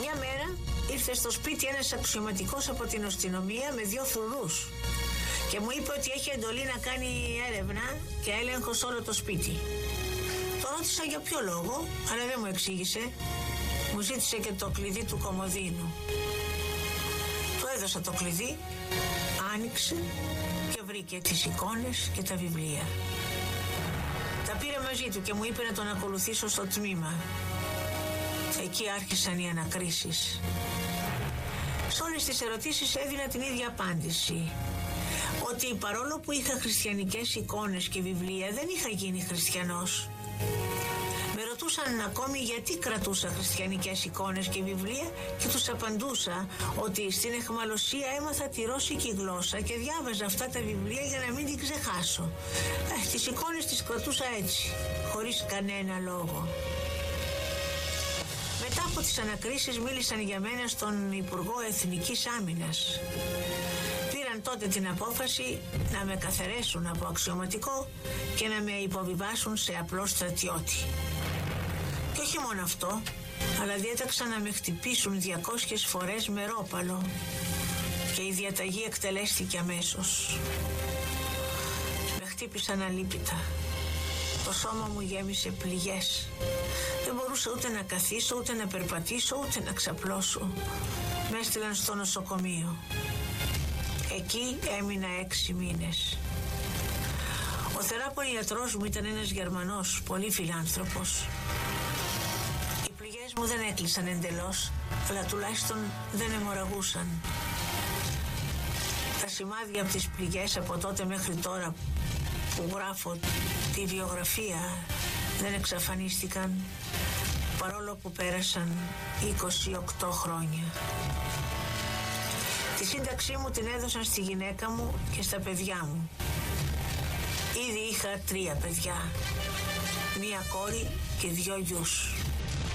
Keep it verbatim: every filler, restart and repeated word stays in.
Μια μέρα ήρθε στο σπίτι ένας αξιωματικός από την αστυνομία με δύο φρουρούς και μου είπε ότι έχει εντολή να κάνει έρευνα και έλεγχο σε όλο το σπίτι. Το ρώτησα για ποιο λόγο, αλλά δεν μου εξήγησε. Μου ζήτησε και το κλειδί του κωμοδίνου. Του έδωσα το κλειδί, άνοιξε και βρήκε τις εικόνες και τα βιβλία. Τα πήρε μαζί του και μου είπε να τον ακολουθήσω στο τμήμα. Εκεί άρχισαν οι ανακρίσεις. Σε όλες τις ερωτήσεις έδινα την ίδια απάντηση. Ότι παρόλο που είχα χριστιανικές εικόνες και βιβλία, δεν είχα γίνει χριστιανός. Με ρωτούσαν ακόμη γιατί κρατούσα χριστιανικές εικόνες και βιβλία και τους απαντούσα ότι στην αιχμαλωσία έμαθα τη ρώσικη γλώσσα και διάβαζα αυτά τα βιβλία για να μην την ξεχάσω. Ε, τις εικόνες τις κρατούσα έτσι, χωρίς κανένα λόγο. Μετά από τις ανακρίσεις μίλησαν για μένα στον Υπουργό Εθνικής Άμυνας. Πήραν τότε την απόφαση να με καθαρέσουν από αξιωματικό και να με υποβιβάσουν σε απλό στρατιώτη. Και όχι μόνο αυτό, αλλά διέταξαν να με χτυπήσουν διακόσιες φορές με ρόπαλο και η διαταγή εκτελέστηκε αμέσως. Με χτύπησαν αλίπητα. Το σώμα μου γέμισε πληγές. Δεν μπορούσα ούτε να καθίσω, ούτε να περπατήσω, ούτε να ξαπλώσω. Με έστειλαν στο νοσοκομείο. Εκεί έμεινα έξι μήνες. Ο θεράπων ιατρός μου ήταν ένας Γερμανός, πολύ φιλάνθρωπος. Οι πληγές μου δεν έκλεισαν εντελώς, αλλά τουλάχιστον δεν αιμορραγούσαν. Τα σημάδια από τις πληγές από τότε μέχρι τώρα που γράφω τη βιογραφία δεν εξαφανίστηκαν, παρόλο που πέρασαν είκοσι οκτώ χρόνια. Τη σύνταξή μου την έδωσαν στη γυναίκα μου και στα παιδιά μου. Ήδη είχα τρία παιδιά, μία κόρη και δυο γιους.